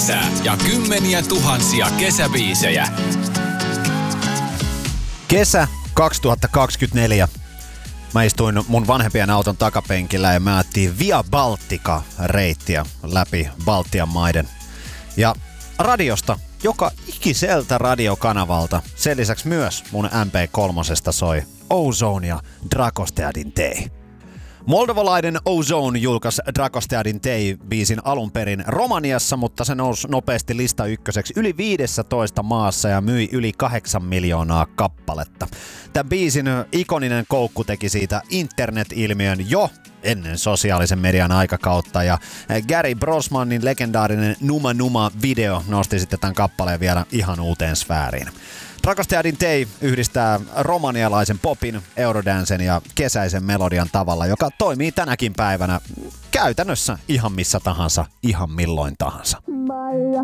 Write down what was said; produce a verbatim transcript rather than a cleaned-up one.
kesää ja kymmeniä tuhansia kesäbiisejä. Kesä kaksituhattakaksikymmentäneljä. Mä istuin mun vanhempien auton takapenkillä ja mä ajattiin Via Baltica-reittiä läpi Baltian maiden. Ja radiosta, joka ikiseltä radiokanavalta, sen lisäksi myös mun M P kolme soi Ozone ja Dragosteadin Day. Moldovalainen Ozone julkaisi Dragosteadin Day-biisin alun perin Romaniassa, mutta se nousi nopeasti lista ykköseksi yli viidessätoista maassa ja myi yli kahdeksan miljoonaa kappaletta. Tämän biisin ikoninen koukku teki siitä internet-ilmiön jo ennen sosiaalisen median aikakautta, ja Gary Brosmanin legendaarinen Numa Numa-video nosti sitten tämän kappaleen vielä ihan uuteen sfääriin. Dragosteadin Day yhdistää romanialaisen popin, eurodancen ja kesäisen melodian tavalla, joka toimii tänäkin päivänä käytännössä ihan missä tahansa, ihan milloin tahansa.